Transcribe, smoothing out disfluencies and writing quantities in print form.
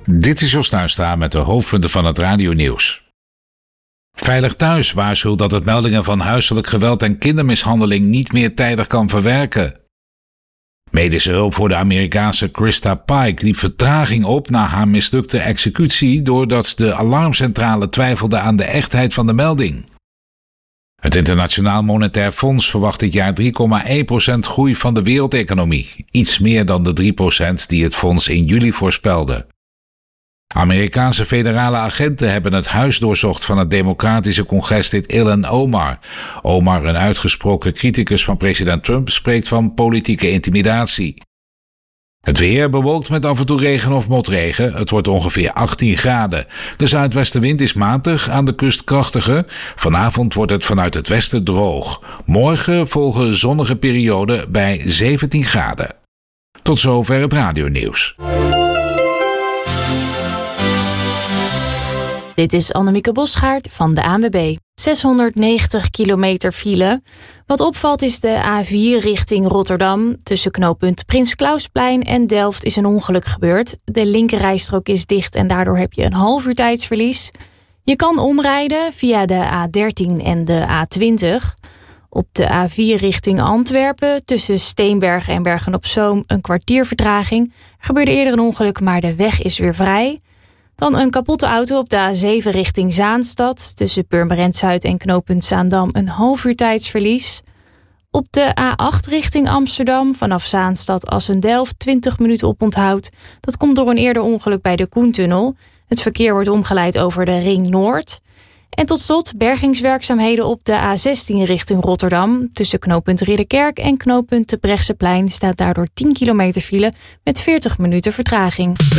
Dit is Jos Nuistra met de hoofdpunten van het radionieuws. Veilig Thuis waarschuwt dat het meldingen van huiselijk geweld en kindermishandeling niet meer tijdig kan verwerken. Medische hulp voor de Amerikaanse Krista Pike liep vertraging op na haar mislukte executie doordat de alarmcentrale twijfelde aan de echtheid van de melding. Het Internationaal Monetair Fonds verwacht dit jaar 3,1% groei van de wereldeconomie, iets meer dan de 3% die het fonds in juli voorspelde. Amerikaanse federale agenten hebben het huis doorzocht van het democratische congreslid Ilhan Omar. Omar, een uitgesproken criticus van president Trump, spreekt van politieke intimidatie. Het weer bewolkt met af en toe regen of motregen. Het wordt ongeveer 18 graden. De zuidwestenwind is matig, aan de kust krachtiger. Vanavond wordt het vanuit het westen droog. Morgen volgen zonnige perioden bij 17 graden. Tot zover het radionieuws. Dit is Annemieke Bosgaard van de ANWB. 690 kilometer file. Wat opvalt is de A4 richting Rotterdam. Tussen knooppunt Prins Clausplein en Delft is een ongeluk gebeurd. De linkerrijstrook is dicht en daardoor heb je een half uur tijdsverlies. Je kan omrijden via de A13 en de A20. Op de A4 richting Antwerpen tussen Steenbergen en Bergen-op-Zoom een kwartier vertraging. Er gebeurde eerder een ongeluk, maar de weg is weer vrij. Dan een kapotte auto op de A7 richting Zaanstad. Tussen Purmerend Zuid en knooppunt Zaandam een half uur tijdsverlies. Op de A8 richting Amsterdam vanaf Zaanstad Assendelft 20 minuten oponthoud. Dat komt door een eerder ongeluk bij de Koentunnel. Het verkeer wordt omgeleid over de Ring Noord. En tot slot bergingswerkzaamheden op de A16 richting Rotterdam. Tussen knooppunt Ridderkerk en knooppunt Terbrechtseplein staat daardoor 10 kilometer file met 40 minuten vertraging.